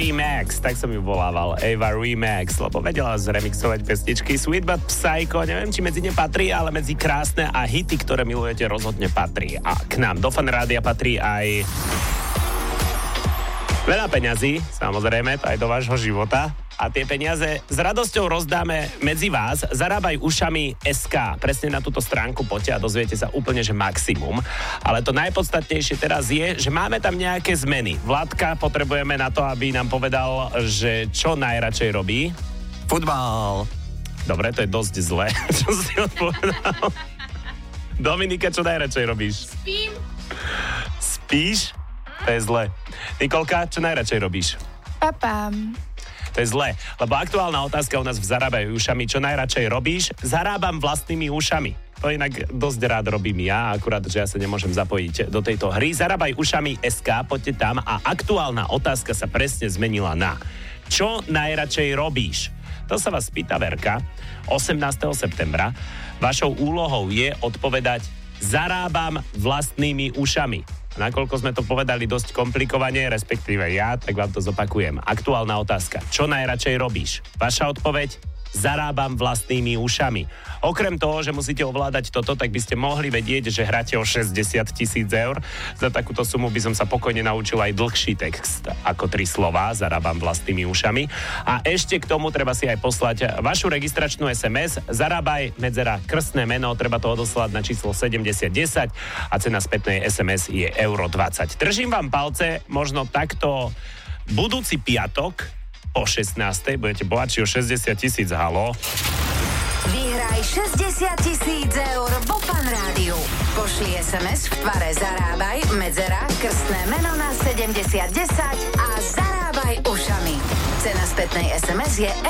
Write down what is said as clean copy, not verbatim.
Remax, tak som ju volával, Eva Remax, lebo vedela zremixovať pesničky. Sweet But Psycho, neviem, či medzi ne patrí, ale medzi krásne a hity, ktoré milujete, rozhodne patrí. A k nám do Fan Rádia patrí aj veľa peňazí, samozrejme, to aj do vášho života. A tie peniaze s radosťou rozdáme medzi vás. Zarábaj ušami SK. Presne na túto stránku poďte a dozviete sa úplne, že maximum. Ale to najpodstatnejšie teraz je, že máme tam nejaké zmeny. Vladka potrebujeme na to, aby nám povedal, že čo najradšej robí. Futbal. Dobre, to je dosť zle, čo si odpovedal. Dominika, čo najradšej robíš? Spím. Spíš? To je zle. Nikolka, čo najradšej robíš? Papám. To je zle, lebo aktuálna otázka u nás v Zarábaj ušami, čo najradšej robíš? Zarábam vlastnými ušami. To inak dosť rád robím ja, akurát, že ja sa nemôžem zapojiť do tejto hry. Zarábaj ušami SK, poďte tam a aktuálna otázka sa presne zmenila na čo najradšej robíš? To sa vás pýta Verka 18. septembra. Vašou úlohou je odpovedať zarábam vlastnými ušami. Nakoľko sme to povedali dosť komplikovane, respektíve ja, tak vám to zopakujem. Aktuálna otázka. Čo najradšej robíš? Vaša odpoveď? Zarábam vlastnými ušami. Okrem toho, že musíte ovládať toto, tak by ste mohli vedieť, že hráte o 60 000 eur. Za takúto sumu by som sa pokojne naučil aj dlhší text, ako 3 slová, zarábam vlastnými ušami. A ešte k tomu treba si aj poslať vašu registračnú SMS, zarábaj, medzera, krstné meno, treba to odoslať na číslo 7010 a cena spätnej SMS je €20. Držím vám palce, možno takto budúci piatok o 16. budete bohatší o 60 000, halo. Vyhraj 60 000 eur vo Fan Rádiu. Pošli SMS v tvare zarábaj, medzera, krstné meno na 7010 a zarábaj ušami. Cena spätnej SMS je